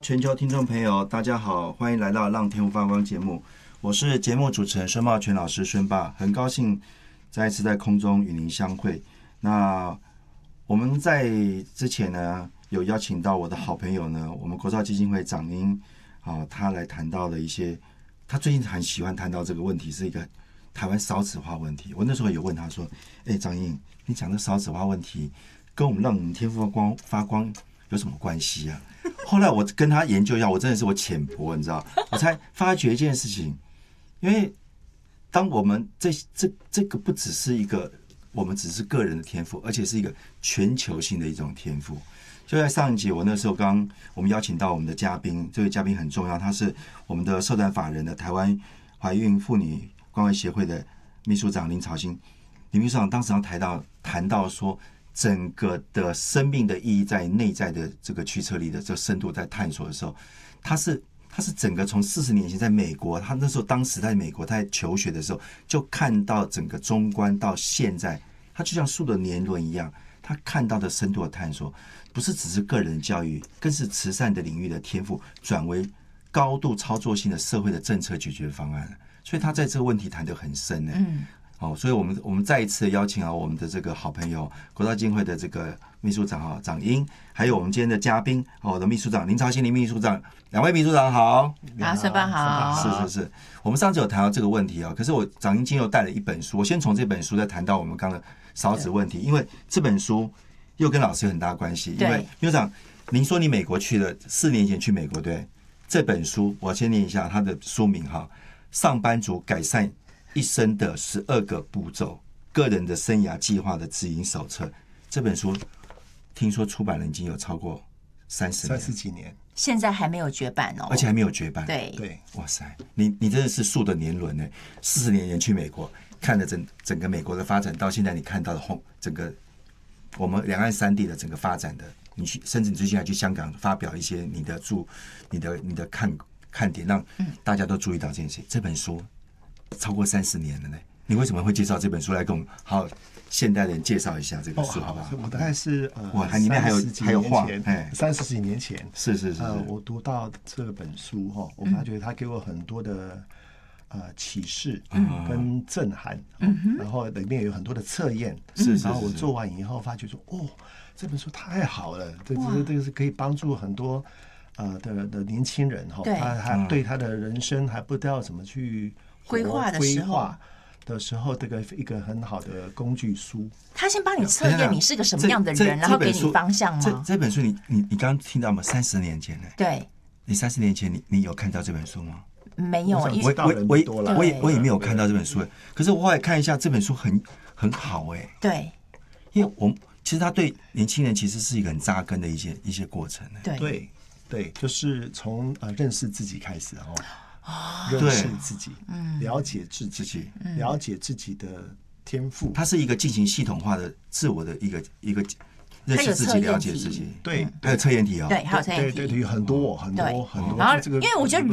全球听众朋友，大家好，欢迎来到《让天赋发光》节目，我是节目主持人孙茂全老师孙爸，很高兴再一次在空中与您相会。那我们在之前呢，有邀请到我的好朋友呢，我们国造基金会长英他来谈到了一些，他最近很喜欢谈到这个问题，是一个台湾少子化问题。我那时候有问他说：“张英，你讲的少子化问题，跟我们让我们天赋发光有什么关系啊？”后来我跟他研究一下，我真的是我浅薄，你知道，我才发觉一件事情，因为当我们这个不只是一个我们只是个人的天赋，而且是一个全球性的一种天赋。就在上一集，我那时候我们邀请到我们的嘉宾，这位嘉宾很重要，他是我们的社团法人的台湾怀孕妇女关怀协会的秘书长林朝兴。林秘书长当时谈到说，整个的生命的意义在内在的这个驱策力的这个深度在探索的时候，他是整个从40年前在美国，他那时候当时在美国他在求学的时候，就看到整个中观到现在，他就像树的年轮一样，他看到的深度的探索，不是只是个人教育，更是慈善的领域的天赋转为高度操作性的社会的政策解决方案，所以他在这个问题谈得很深所以我们再一次邀请我们的这个好朋友国造基金会的这个秘书长长英，还有我们今天的嘉宾我的秘书长林朝兴林秘书长，两位秘书长好。 好，孙爸好。 是，我们上次有谈到这个问题可是我长英今天又带了一本书，我先从这本书再谈到我们刚刚的少子问题，因为这本书又跟老师有很大关系。因为秘书长，您说你美国去了4年前去美国，对？这本书我先念一下它的书名上班族改善一生的12个步骤，个人的生涯计划的指引手册。这本书听说出版了已经有超过30 几年， 现在还没有绝版而且还没有绝版。 对， 哇塞，你真的是树的年轮呢。40年前去美国，看了整个美国的发展，到现在你看到的整个我们两岸3地的整个发展的，甚至你最近还去香港发表一些你的看点，让大家都注意到这件事。这本书超过30年了呢，你为什么会介绍这本书来跟我们好现代人介绍一下这个书，好不好？ 我大概是里面还有画 ，30几年前， 是我读到这本书我发觉它给我很多的启示跟震撼，然后里面有很多的测验，然后我做完以后发觉说，这本书太好了，这个是可以帮助很多的年轻人他对他的人生还不知道怎么去规划的时候，这个一个很好的工具书。 他先帮你测验你是个什么样的人，然后给你方向吗？ 这本书你刚刚听到吗？30年前呢？ 对， 你30年前你有看到这本书吗？ 没有， 我也没有看到这本书。可是我后来看一下这本书很好对， 因为其实他对年轻人其实是一个很扎根的一些过程对，就是从认识自己开始认识自己，了解自己，了解自己的天赋。 它是一个进行系统化的自我的一个认识自己、了解自己。 对， 还有测验题对，还有测验题， 对，很多。 然后因为我觉得